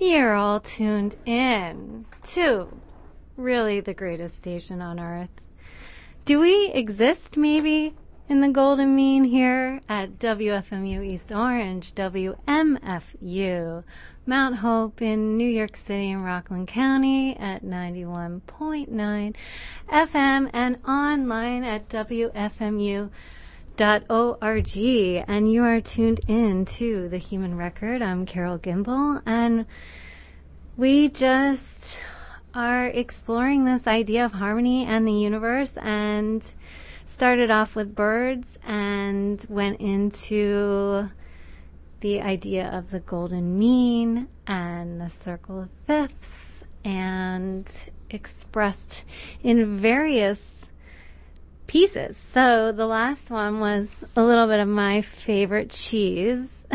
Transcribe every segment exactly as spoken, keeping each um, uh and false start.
You're all tuned in to really the greatest station on earth. Do we exist maybe in the Golden Mean here at W F M U East Orange, W M F U, Mount Hope in New York City and Rockland County at ninety-one point nine F M and online at W F M U dot org, and you are tuned in to The Human Record. I'm Carol Gimbel, and we just are exploring this idea of harmony and the universe, and started off with birds and went into the idea of the golden mean and the circle of fifths, and expressed in various pieces. So the last one was a little bit of my favorite cheese.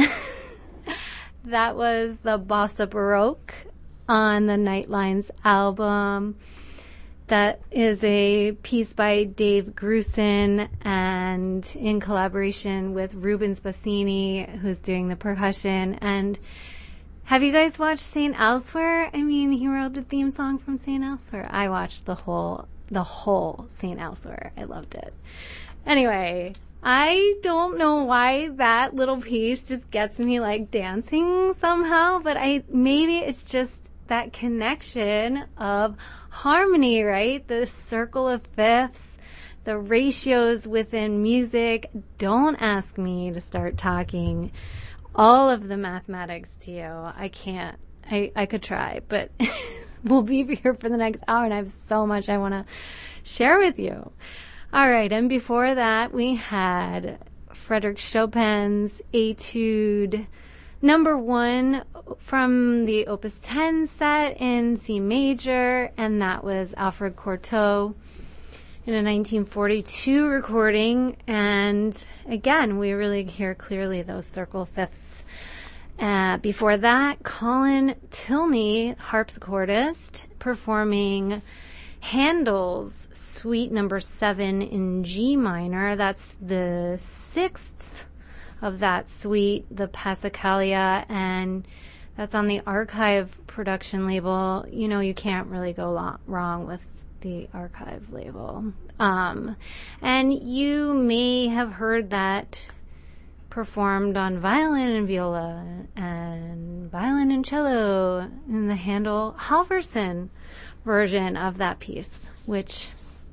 That was the Bossa Baroque on the Nightlines album. That is a piece by Dave Grusin and in collaboration with Rubens Bassini, who's doing the percussion. And have you guys watched Saint Elsewhere? I mean, he wrote the theme song from Saint Elsewhere. I watched the whole the whole Saint Elsewhere. I loved it. Anyway, I don't know why that little piece just gets me like dancing somehow, but I maybe it's just that connection of harmony, right? The circle of fifths, the ratios within music. Don't ask me to start talking all of the mathematics to you. I can't. I, I could try, but we'll be here for the next hour, and I have so much I want to share with you. All right, and before that, we had Frédéric Chopin's Etude number one from the Opus ten set in C major, and that was Alfred Cortot in a nineteen forty-two recording. And again, we really hear clearly those circle fifths. Uh, before that, Colin Tilney, harpsichordist, performing Handel's Suite number seven in G minor. That's the sixth of that suite, the Passacaglia, and that's on the Archive production label. You know, you can't really go lo- wrong with the Archive label. Um, and you may have heard that performed on violin and viola and violin and cello in the Handel Halverson version of that piece, which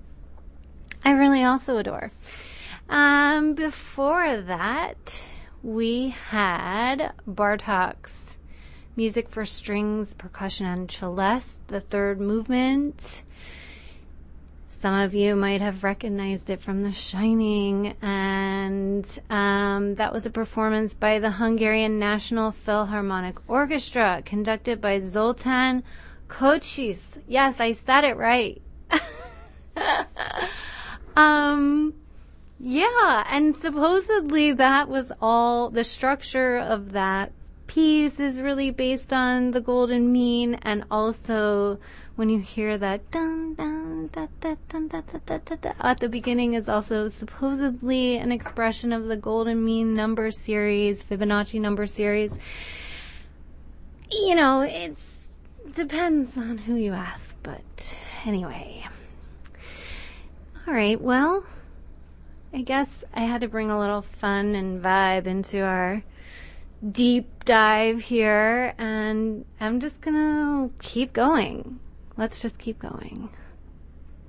I really also adore. Um, before that, we had Bartók's Music for Strings, Percussion, and Celeste, the third movement. Some of you might have recognized it from The Shining, and um, that was a performance by the Hungarian National Philharmonic Orchestra, conducted by Zoltán Kocsis. Yes, I said it right. um, yeah, and supposedly that was all, the structure of that piece is really based on the golden mean, and also when you hear that dun dun da da dun da da da da da at the beginning is also supposedly an expression of the golden mean number series, Fibonacci number series. You know, it's depends on who you ask, but anyway. All right, well, I guess I had to bring a little fun and vibe into our deep dive here, and I'm just gonna keep going. Let's just keep going.